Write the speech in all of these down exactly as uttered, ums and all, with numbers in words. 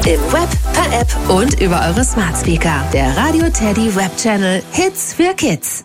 Im Web, per App und über eure Smart Speaker. Der Radio Teddy Web Channel Hits für Kids.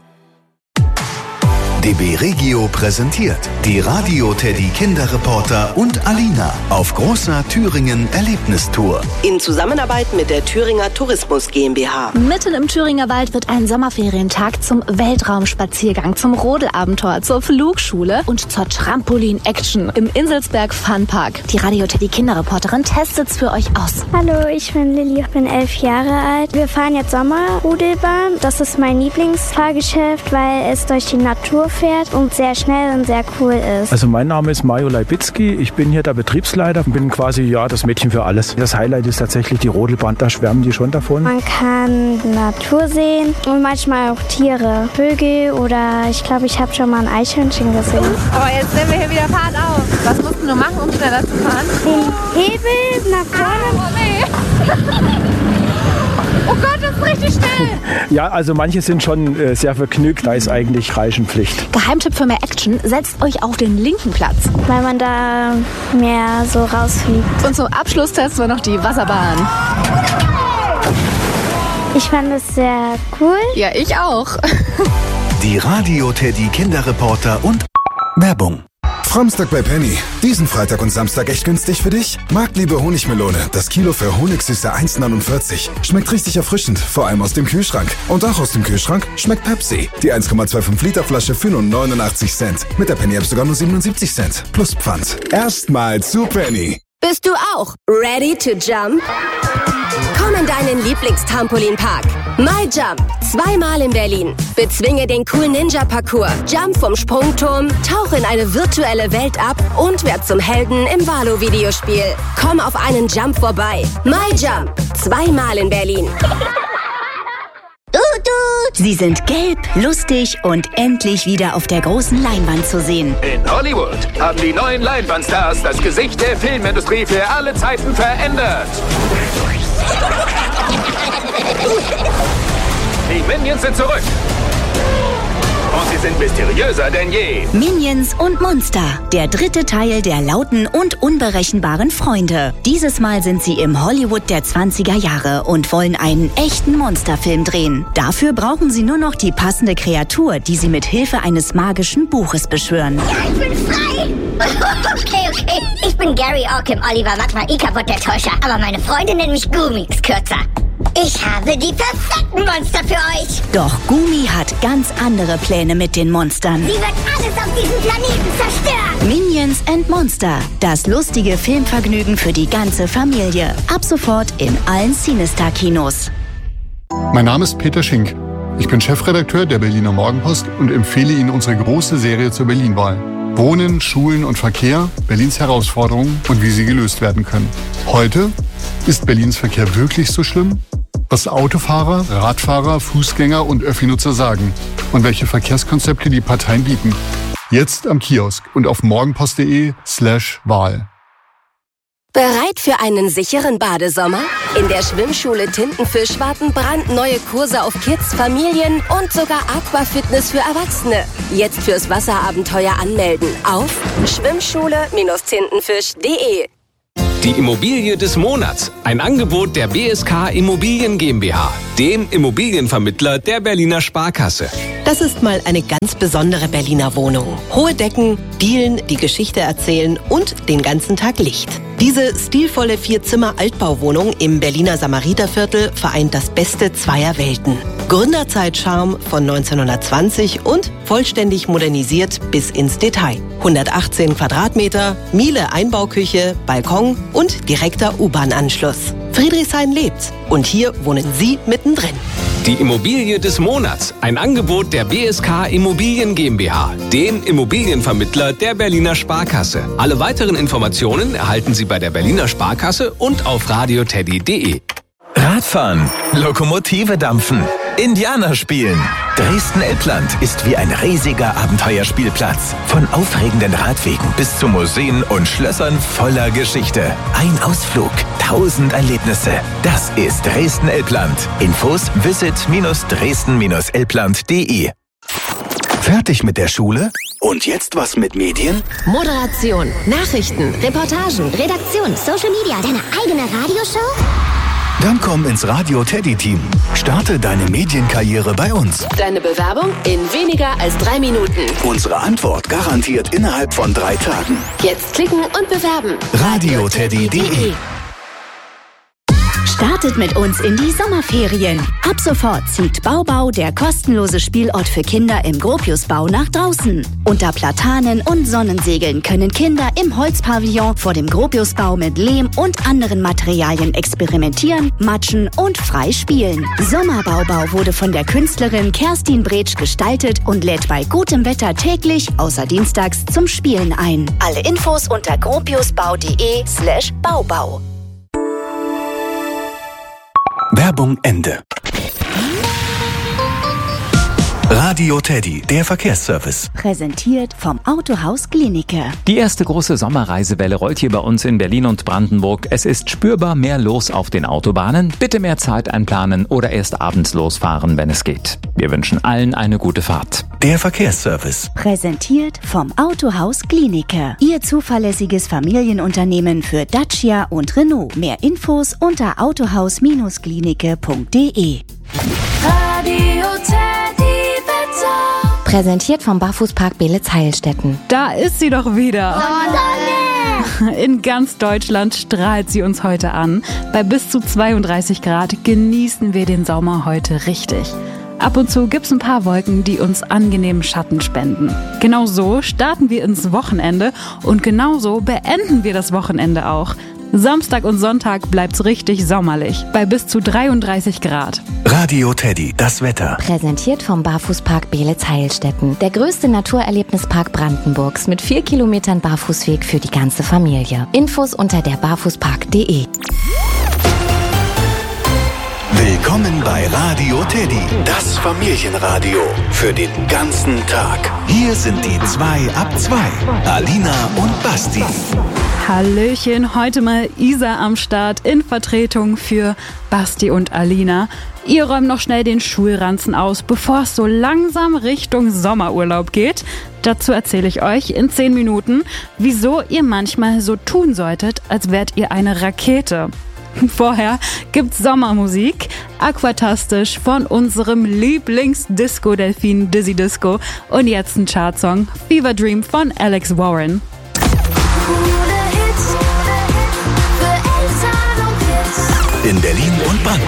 D B Regio präsentiert die Radio Teddy Kinderreporter und Alina auf großer Thüringen Erlebnistour. In Zusammenarbeit mit der Thüringer Tourismus GmbH. Mitten im Thüringer Wald wird ein Sommerferientag zum Weltraumspaziergang, zum Rodelabenteuer, zur Flugschule und zur Trampolin-Action im Inselsberg Funpark. Die Radio Teddy Kinderreporterin testet's für euch aus. Hallo, ich bin Lilly, ich bin elf Jahre alt. Wir fahren jetzt Sommerrodelbahn. Das ist mein Lieblingsfahrgeschäft, weil es durch die Natur fährt und sehr schnell und sehr cool ist. Also mein Name ist Mario Leibitzky, ich bin hier der Betriebsleiter und bin quasi ja das Mädchen für alles. Das Highlight ist tatsächlich die Rodelbahn, da schwärmen die schon davon. Man kann Natur sehen und manchmal auch Tiere, Vögel oder ich glaube, ich habe schon mal ein Eichhörnchen gesehen. Oh, jetzt nehmen wir hier wieder Fahrt auf. Was musst du machen, um schneller zu fahren? Den Hebel nach vorne. Ah, oh nee. Oh Gott, das ist richtig schnell! Ja, also manche sind schon äh, sehr vergnügt, da ist eigentlich Reichenpflicht. Geheimtipp für mehr Action, setzt euch auf den linken Platz. Weil man da mehr so rausfliegt. Und zum Abschluss testen wir noch die Wasserbahn. Ich fand es sehr cool. Ja, ich auch. Die Radio Teddy Kinderreporter und Werbung. Framstag bei Penny. Diesen Freitag und Samstag echt günstig für dich? Marktliebe Honigmelone. Das Kilo für Honigsüße eins neunundvierzig. Schmeckt richtig erfrischend, vor allem aus dem Kühlschrank. Und auch aus dem Kühlschrank schmeckt Pepsi. Die eins Komma fünfundzwanzig Liter Flasche für nur neunundachtzig Cent. Mit der Penny App sogar nur siebenundsiebzig Cent. Plus Pfand. Erstmal zu Penny. Bist du auch ready to jump? Komm in deinen Lieblingstrampolinpark. MyJump. Zweimal in Berlin. Bezwinge den coolen Ninja-Parcours. Jump vom Sprungturm, tauch in eine virtuelle Welt ab und werd zum Helden im Valo-Videospiel. Komm auf einen Jump vorbei. MyJump. Zweimal in Berlin. Sie sind gelb, lustig und endlich wieder auf der großen Leinwand zu sehen. In Hollywood haben die neuen Leinwandstars das Gesicht der Filmindustrie für alle Zeiten verändert. Die Minions sind zurück. Und sie sind mysteriöser denn je. Minions und Monster, der dritte Teil der lauten und unberechenbaren Freunde. Dieses Mal sind sie im Hollywood der zwanziger Jahre und wollen einen echten Monsterfilm drehen. Dafür brauchen sie nur noch die passende Kreatur, die sie mit Hilfe eines magischen Buches beschwören. Ja, ich bin frei! Okay, okay. Ich bin Gary Orkim, Oliver Magma-Ika-Bot der Täuscher, aber meine Freunde nennen mich Gumi, ist kürzer. Ich habe die perfekten Monster für euch. Doch Gumi hat ganz andere Pläne mit den Monstern. Sie wird alles auf diesem Planeten zerstören. Minions and Monster. Das lustige Filmvergnügen für die ganze Familie. Ab sofort in allen Cinestar-Kinos. Mein Name ist Peter Schink. Ich bin Chefredakteur der Berliner Morgenpost und empfehle Ihnen unsere große Serie zur Berlin-Wahl. Wohnen, Schulen und Verkehr, Berlins Herausforderungen und wie sie gelöst werden können. Heute, ist Berlins Verkehr wirklich so schlimm? Was Autofahrer, Radfahrer, Fußgänger und Öffi-Nutzer sagen und welche Verkehrskonzepte die Parteien bieten. Jetzt am Kiosk und auf morgenpost.de slash Wahl. Bereit für einen sicheren Badesommer? In der Schwimmschule Tintenfisch warten brandneue Kurse auf Kids, Familien und sogar Aquafitness für Erwachsene. Jetzt fürs Wasserabenteuer anmelden auf schwimmschule Tintenfisch punkt de. Die Immobilie des Monats. Ein Angebot der B S K Immobilien GmbH, dem Immobilienvermittler der Berliner Sparkasse. Das ist mal eine ganz besondere Berliner Wohnung. Hohe Decken, Dielen, die Geschichte erzählen und den ganzen Tag Licht. Diese stilvolle Vier-Zimmer-Altbauwohnung im Berliner Samariterviertel vereint das Beste zweier Welten. Gründerzeit-Charme von neunzehnhundertzwanzig und vollständig modernisiert bis ins Detail. hundertachtzehn Quadratmeter, Miele Einbauküche, Balkon und direkter U-Bahn-Anschluss. Friedrichshain lebt und hier wohnen Sie mittendrin. Die Immobilie des Monats. Ein Angebot der B S K Immobilien GmbH, dem Immobilienvermittler der Berliner Sparkasse. Alle weiteren Informationen erhalten Sie bei der Berliner Sparkasse und auf radio teddy punkt de. Radfahren, Lokomotive dampfen, Indianer spielen. Dresden-Elbland ist wie ein riesiger Abenteuerspielplatz. Von aufregenden Radwegen bis zu Museen und Schlössern voller Geschichte. Ein Ausflug, tausend Erlebnisse. Das ist Dresden-Elbland. Infos visit Dresden Elbland punkt de. Fertig mit der Schule? Und jetzt was mit Medien? Moderation, Nachrichten, Reportagen, Redaktion, Social Media, deine eigene Radioshow? Dann komm ins Radio Teddy Team. Starte deine Medienkarriere bei uns. Deine Bewerbung in weniger als drei Minuten. Unsere Antwort garantiert innerhalb von drei Tagen. Jetzt klicken und bewerben. radio teddy punkt de Startet mit uns in die Sommerferien. Ab sofort zieht Baubau, der kostenlose Spielort für Kinder im Gropiusbau, nach draußen. Unter Platanen und Sonnensegeln können Kinder im Holzpavillon vor dem Gropiusbau mit Lehm und anderen Materialien experimentieren, matschen und frei spielen. Sommerbaubau wurde von der Künstlerin Kerstin Bretsch gestaltet und lädt bei gutem Wetter täglich, außer dienstags, zum Spielen ein. Alle Infos unter gropiusbau.de slash baubau. Werbung Ende. Radio Teddy, der Verkehrsservice. Präsentiert vom Autohaus Glienicke. Die erste große Sommerreisewelle rollt hier bei uns in Berlin und Brandenburg. Es ist spürbar mehr los auf den Autobahnen. Bitte mehr Zeit einplanen oder erst abends losfahren, wenn es geht. Wir wünschen allen eine gute Fahrt. Der Verkehrsservice. Präsentiert vom Autohaus Glienicke. Ihr zuverlässiges Familienunternehmen für Dacia und Renault. Mehr Infos unter autohaus Bindestrich glienicke punkt de. Radio Teddy. Präsentiert vom Barfußpark Beelitz-Heilstätten. Da ist sie doch wieder. Sonne! In ganz Deutschland strahlt sie uns heute an. Bei bis zu zweiunddreißig Grad genießen wir den Sommer heute richtig. Ab und zu gibt's ein paar Wolken, die uns angenehmen Schatten spenden. Genau so starten wir ins Wochenende und genauso beenden wir das Wochenende auch. Samstag und Sonntag bleibt's richtig sommerlich, bei bis zu dreiunddreißig Grad. Radio Teddy, das Wetter. Präsentiert vom Barfußpark Beelitz-Heilstätten. Der größte Naturerlebnispark Brandenburgs mit vier Kilometern Barfußweg für die ganze Familie. Infos unter der barfußpark punkt de. Willkommen bei Radio Teddy, das Familienradio für den ganzen Tag. Hier sind die zwei ab zwei, Alina und Basti. Hallöchen, heute mal Isa am Start in Vertretung für Basti und Alina. Ihr räumt noch schnell den Schulranzen aus, bevor es so langsam Richtung Sommerurlaub geht. Dazu erzähle ich euch in zehn Minuten, wieso ihr manchmal so tun solltet, als wärt ihr eine Rakete. Vorher gibt's Sommermusik, aquatastisch von unserem Lieblings-Disco-Delfin Dizzy Disco und jetzt ein Chartsong, Fever Dream von Alex Warren. In Berlin und Brandenburg.